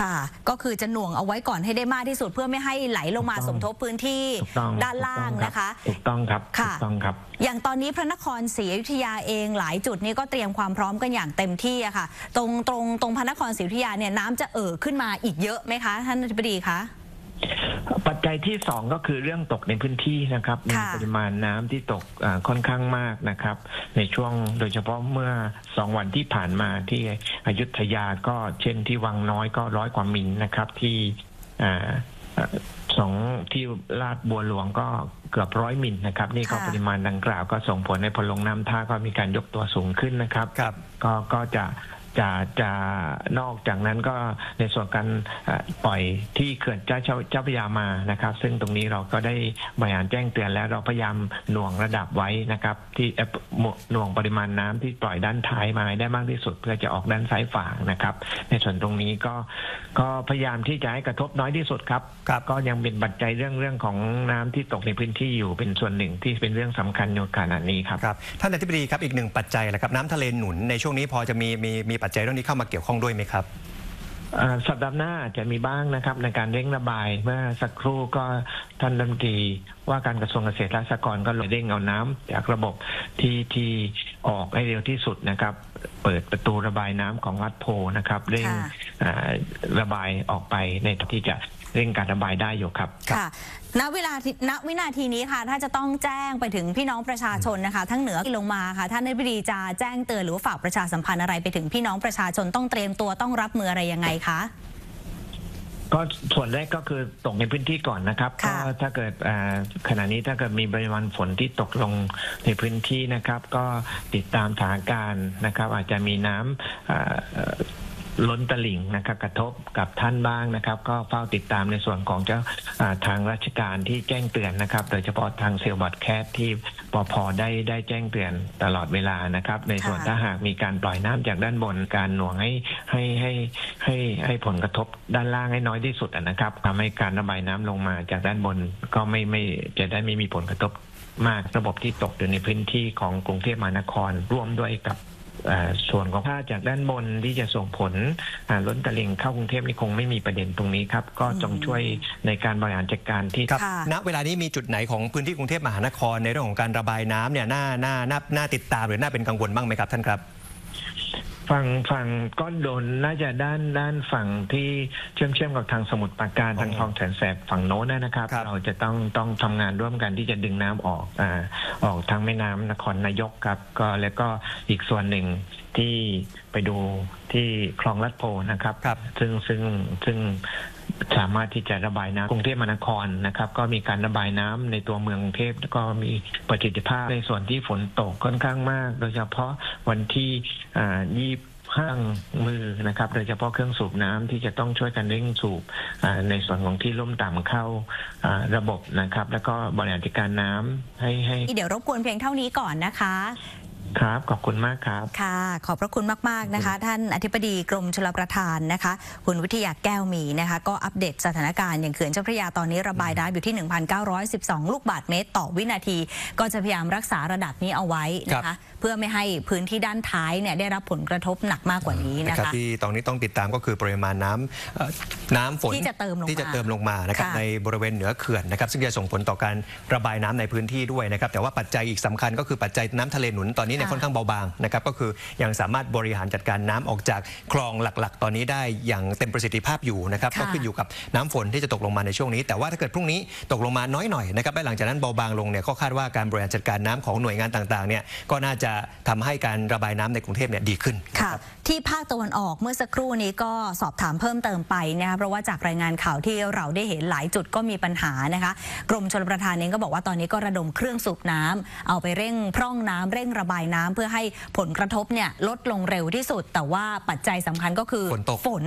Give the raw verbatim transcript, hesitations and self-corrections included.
ค่ะก็คือจะหน่วงเอาไว้ก่อนให้ได้มากที่สุดเพื่อไม่ให้ไหลลงมาสมทบพื้นที่ด้านล่างนะคะถูกต้องครับถูกต้องครับอย่างตอนนี้พระนครศรีอยุธยาเองหลายจุดนี้ก็เตรียมความพร้อมกันอย่างเต็มที่อะค่ะตรงตรงตรงพระนครศรีอยุธยาเนี่ยน้ำจะเอ่อขึ้นมาอีกเยอะไหมคะท่านอธิบดีคะปัจจัยที่สองก็คือเรื่องตกในพื้นที่นะครับมีปริมาณน้ำที่ตกค่อนข้างมากนะครับในช่วงโดยเฉพาะเมื่อสองวันที่ผ่านมาที่อยุธยาก็เช่นที่วังน้อยก็ร้อยกว่ามิลนะครับที่สองที่ลาดบัวหลวงก็เกือบร้อยมิลนะครับนี่ก็ปริมาณดังกล่าวก็ส่งผลในพอลงน้ำท่าก็มีการยกตัวสูงขึ้นนะครับก็ก็จะจะจะนอกจากนั้นก็ในส่วนการปล่อยที่เขื่อนเจ้าเจ้าพระยามานะครับซึ่งตรงนี้เราก็ได้บริหารแจ้งเตือนแล้วเราพยายามหน่วงระดับไว้นะครับที่หน่วงปริมาณน้ำที่ปล่อยด้านท้ายมาได้มากที่สุดเพื่อจะออกด้านซ้ายฝั่งนะครับในส่วนตรงนี้ก็ก็พยายามที่จะให้กระทบน้อยที่สุดครับก็ยังเป็นปัจจัยเรื่องเรื่องของน้ำที่ตกในพื้นที่อยู่เป็นส่วนหนึ่งที่เป็นเรื่องสำคัญอยู่ขณะนี้ครับครับท่านอธิบดีครับอีกหนึ่งปัจจัยแหละครับน้ำทะเลหนุนในช่วงนี้พอจะมีมีมีปัจจัยเรื่องนี้เข้ามาเกี่ยวข้องด้วยไหมครับสัปดาห์หน้าจะมีบ้างนะครับในการเร่งระบายเมื่อสักครู่ก็ท่านรัฐมนตรีว่าการกระทรวงเกษตรและสหกรณ์ก็เลยเร่งเอาน้ำจากระบบที่ที่ออกให้เร็วที่สุดนะครับเปิดประตูระบายน้ำของวัดโพนะครับเร่งระบายออกไปในที่จะเร่งการระบายได้อยู่ครับค่ะณเวลาณวินาทีนี้ค่ะถ้าจะต้องแจ้งไปถึงพี่น้องประชาชนนะคะทั้งเหนือลงมาค่ะท่านอธิบดีจะแจ้งเตือนหรือฝากประชาสัมพันธ์อะไรไปถึงพี่น้องประชาชนต้องเตรียมตัวต้องรับมืออะไรยังไงคะก็ส่วนแรกก็คือตกในพื้นที่ก่อนนะครับก็ถ้าเกิดขณะนี้ถ้าเกิดมีปริมาณฝนที่ตกลงในพื้นที่นะครับก็ติดตามสถานการณ์นะครับอาจจะมีน้ำล้นตลิ่งนะครับกระทบกับท่านบ้างนะครับก็เฝ้าติดตามในส่วนของเจ้าทางราชการที่แจ้งเตือนนะครับโดยเฉพาะทางเซลล์บอดแคสที่ปพได้ได้แจ้งเตือนตลอดเวลานะครับในส่วนถ้าหากมีการปล่อยน้ำจากด้านบนการหน่วงให้ให้ให้ให้ให้ผลกระทบด้านล่างให้น้อยที่สุดนะครับทำให้การระบายน้ำลงมาจากด้านบนก็ไม่ไม่จะได้ไม่มีผลกระทบมากระบบที่ตกอยู่ในพื้นที่ของกรุงเทพมหานครร่วมด้วยกับส่วนของผ้าจากด้านบนที่จะส่งผลล้นตลิ่งเข้ากรุงเทพนี่คงไม่มีประเด็นตรงนี้ครับก็จงช่วยในการบริหารจัดการที่ครับณเวลานี้มีจุดไหนของพื้นที่กรุงเทพมหานครในเรื่องของการระบายน้ำเนี่ยน่าน่าน่าน่าติดตามหรือน่าเป็นกังวลบ้างไหมครับท่านครับฝั่งฝั่งก้อนโดนน่าจะด้านด้านฝั่งที่เชื่อมเชื่อมกับทางสมุทรปราการทางคลองแสนแสบฝั่งโน้นนะครับเราจะต้องต้องทำงานร่วมกันที่จะดึงน้ำออกอ่าออกทางแม่น้ำนครนายกครับก็แล้วก็อีกส่วนหนึ่งที่ไปดูที่คลองลัดโพนะครับซึ่งซึ่งซึ่งสามารถที่จะระบายน้ำกรุงเทพมหานครนะครับก็มีการระบายน้ำในตัวเมืองกรุงเทพแล้วก็มีประสิทธิภาพในส่วนที่ฝนตกค่อนข้างมากโดยเฉพาะวันที่ยี่ห้างมือนะครับโดยเฉพาะเครื่องสูบน้ำที่จะต้องช่วยกันเร่งสูบในส่วนของที่ลุ่มต่ำเข้าระบบนะครับแล้วก็บริหารจัดการน้ำให้ให้เดี๋ยวรบกวนเพียงเท่านี้ก่อนนะคะครับขอบคุณมากครับค่ะขอบพระคุณมากๆนะคะท่านอธิบดีกรมชลประทานนะคะคุณวิทยาแก้วมีนะคะก็อัปเดตสถานการณ์อย่างเขื่อนเจ้าพระยาตอนนี้ระบายน้ำอยู่ที่ หนึ่งพันเก้าร้อยสิบสอง ลูกบาศก์เมตรต่อวินาทีก็จะพยายามรักษาระดับนี้เอาไว้นะคะเพื่อไม่ให้พื้นที่ด้านท้ายเนี่ยได้รับผลกระทบหนักมากกว่านี้นะคะที่ตอนนี้ต้องติดตามก็คือปริมาณน้ำน้ำฝนที่จะเติมลงมาที่จะเติมลงมานะครับในบริเวณเหนือเขื่อนนะครับซึ่งจะส่งผลต่อการระบายน้ำในพื้นที่ด้วยนะครับแต่ว่าปัจจัยอีกสำคัญก็คือปัจจัยน้ำทะเลหนุนตอนนี้เนี่ยค่อนข้างเบาบางนะครับก็คือยังสามารถบริหารจัดการน้ำออกจากคลองหลักๆตอนนี้ได้อย่างเต็มประสิทธิภาพอยู่นะครับก็ขึ้นอยู่กับน้ำฝนที่จะตกลงมาในช่วงนี้แต่ว่าถ้าเกิดพรุ่งนี้ตกลงมาน้อยหน่อยนะครับและหลังจากนั้นเบาบางลงเนี่ยก็คาดว่าการบริหารจัดการน้ำของหน่วยงานต่างๆเนี่ยก็น่าจะทำให้การระบายน้ำในกรุงเทพเนี่ยดีขึ้นค่ะที่ภาคตะวันออกเมื่อสักครู่นี้ก็สอบถามเพิ่มเติมไปนะคะเพราะว่าจากรายงานข่าวที่เราได้เห็นหลายจุดก็มีปัญหานะคะกรมชลประทานเองก็บอกว่าตอนนี้ก็ระดมเครื่องสูบน้ำเอาไปเร่งพร่องน้ำเร่งระบายน้ำเพื่อให้ผลกระทบเนี่ยลดลงเร็วที่สุดแต่ว่าปัจจัยสำคัญก็คือฝนตกฝน